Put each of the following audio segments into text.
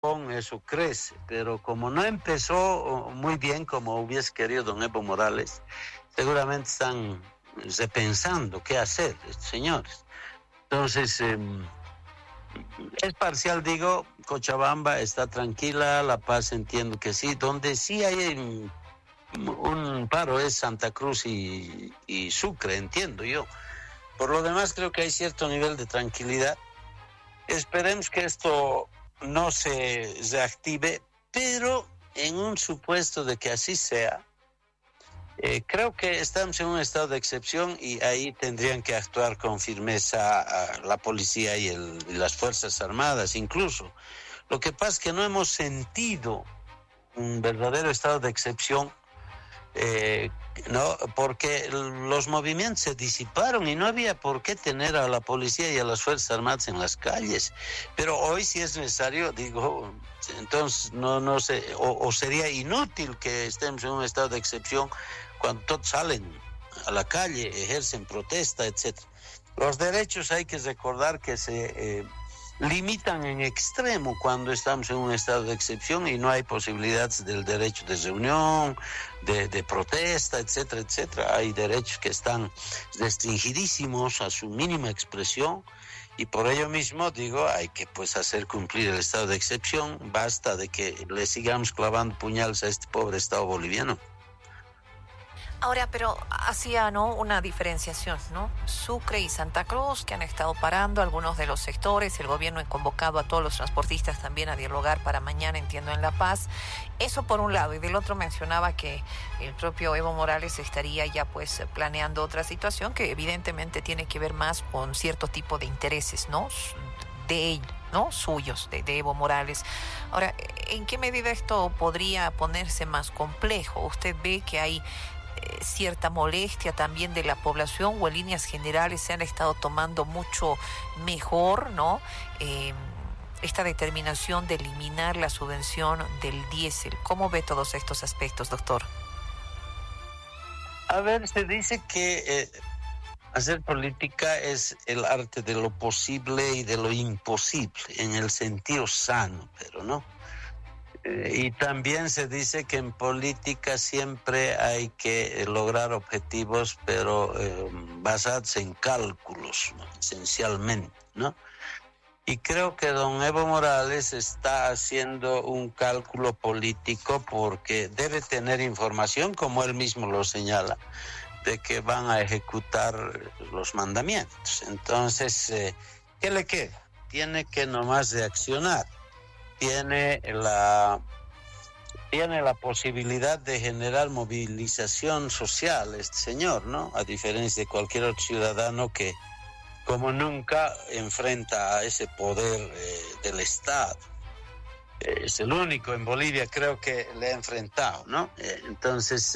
eso crece, pero como no empezó muy bien como hubiese querido don Evo Morales, seguramente están repensando qué hacer estos señores. Entonces, es parcial, digo, Cochabamba está tranquila, La Paz entiendo que sí, donde sí hay un paro es Santa Cruz y Sucre, entiendo yo. Por lo demás creo que hay cierto nivel de tranquilidad. Esperemos que esto no se reactive, pero en un supuesto de que así sea, creo que estamos en un estado de excepción y ahí tendrían que actuar con firmeza a la policía y las Fuerzas Armadas incluso. Lo que pasa es que no hemos sentido un verdadero estado de excepción, no, porque los movimientos se disiparon y no había por qué tener a la policía y a las Fuerzas Armadas en las calles. Pero hoy si es necesario, digo, entonces no sé, o sería inútil que estemos en un estado de excepción cuando todos salen a la calle, ejercen protesta, etcétera. Los derechos hay que recordar que se limitan en extremo cuando estamos en un estado de excepción y no hay posibilidades del derecho de reunión, de protesta, etcétera, etcétera. Hay derechos que están restringidísimos a su mínima expresión y por ello mismo, digo, hay que pues hacer cumplir el estado de excepción. Basta de que le sigamos clavando puñales a este pobre Estado boliviano. Ahora, pero hacía, ¿no?, una diferenciación, ¿no? Sucre y Santa Cruz, que han estado parando algunos de los sectores. El gobierno ha convocado a todos los transportistas también a dialogar para mañana, entiendo, en La Paz. Eso por un lado. Y del otro mencionaba que el propio Evo Morales estaría ya pues planeando otra situación que evidentemente tiene que ver más con cierto tipo de intereses, ¿no?, de él, ¿no?, suyos, de Evo Morales. Ahora, ¿en qué medida esto podría ponerse más complejo? ¿Usted ve que hay cierta molestia también de la población o en líneas generales se han estado tomando mucho mejor, ¿no?, esta determinación de eliminar la subvención del diésel? ¿Cómo ve todos estos aspectos, doctor? A ver, se dice que hacer política es el arte de lo posible y de lo imposible, en el sentido sano, pero no. Y también se dice que en política siempre hay que lograr objetivos, pero basados en cálculos, ¿no?, esencialmente, ¿no? Y creo que don Evo Morales está haciendo un cálculo político porque debe tener información, como él mismo lo señala, de que van a ejecutar los mandamientos. Entonces, ¿qué le queda? Tiene que nomás reaccionar. Tiene la posibilidad de generar movilización social este señor, ¿no? A diferencia de cualquier otro ciudadano que, como nunca, enfrenta a ese poder del Estado. Es el único en Bolivia, creo que le ha enfrentado, ¿no? Entonces,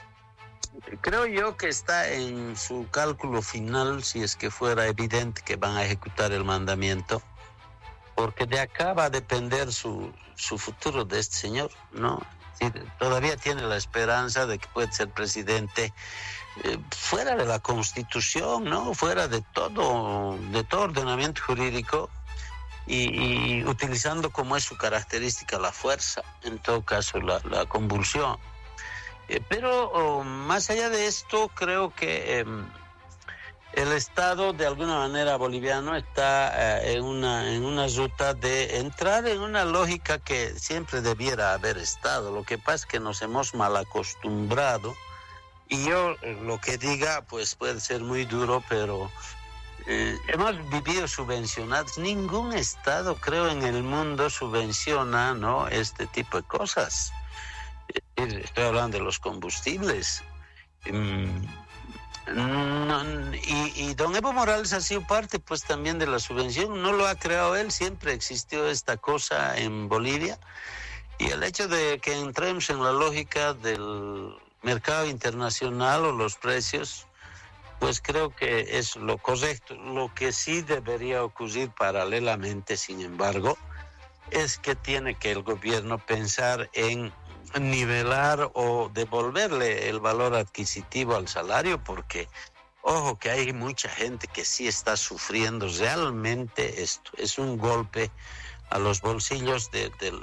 creo yo que está en su cálculo final, si es que fuera evidente que van a ejecutar el mandamiento, porque de acá va a depender su futuro de este señor, ¿no? Sí, todavía tiene la esperanza de que puede ser presidente fuera de la Constitución, ¿no? Fuera de todo ordenamiento jurídico y utilizando como es su característica la fuerza, en todo caso la convulsión. Pero más allá de esto, creo que el Estado, de alguna manera boliviano, está en una ruta de entrar en una lógica que siempre debiera haber estado. Lo que pasa es que nos hemos mal acostumbrado. Y yo lo que diga, pues puede ser muy duro, pero hemos vivido subvencionados. Ningún Estado, creo, en el mundo subvenciona, ¿no?, este tipo de cosas. Estoy hablando de los combustibles. Y don Evo Morales ha sido parte pues también de la subvención, no lo ha creado él, siempre existió esta cosa en Bolivia y el hecho de que entremos en la lógica del mercado internacional o los precios, pues creo que es lo correcto. Lo que sí debería ocurrir paralelamente, sin embargo, es que tiene que el gobierno pensar en nivelar o devolverle el valor adquisitivo al salario, porque ojo que hay mucha gente que sí está sufriendo realmente esto. Es un golpe a los bolsillos de